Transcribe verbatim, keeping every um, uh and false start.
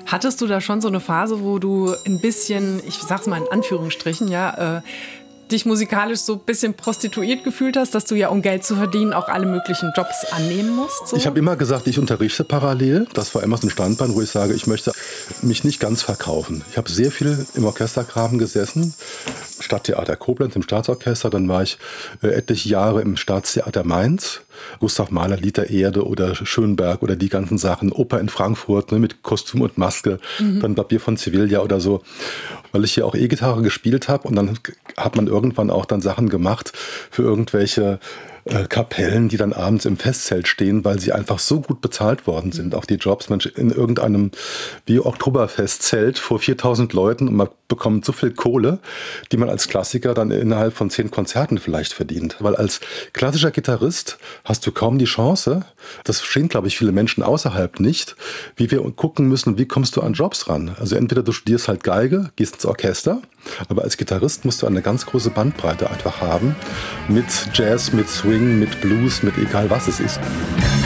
Hattest du da schon so eine Phase, wo du ein bisschen, ich sag's mal in Anführungsstrichen, ja, äh, dich musikalisch so ein bisschen prostituiert gefühlt hast, dass du ja, um Geld zu verdienen, auch alle möglichen Jobs annehmen musst? So? Ich habe immer gesagt, ich unterrichte parallel. Das war immer so ein Standbein, wo ich sage, ich möchte mich nicht ganz verkaufen. Ich habe sehr viel im Orchesterkram gesessen. Stadttheater Koblenz im Staatsorchester. Dann war ich äh, etliche Jahre im Staatstheater Mainz. Gustav Mahler, Lied der Erde oder Schönberg oder die ganzen Sachen. Oper in Frankfurt, ne, mit Kostüm und Maske. Mhm. Dann Barbier von Sevilla oder so. Weil ich hier auch E-Gitarre gespielt habe. Und dann hat man irgendwann auch dann Sachen gemacht für irgendwelche äh, Kapellen, die dann abends im Festzelt stehen, weil sie einfach so gut bezahlt worden sind. Auch die Jobs, Mensch, in irgendeinem wie Oktoberfestzelt vor viertausend Leuten und man bekommt so viel Kohle, die man als Klassiker dann innerhalb von zehn Konzerten vielleicht verdient. Weil als klassischer Gitarrist hast du kaum die Chance, das verstehen, glaube ich, viele Menschen außerhalb nicht, wie wir gucken müssen, wie kommst du an Jobs ran. Also entweder du studierst halt Geige, gehst ins Orchester, aber als Gitarrist musst du eine ganz große Bandbreite einfach haben, mit Jazz, mit Swing, mit Blues, mit egal was es ist.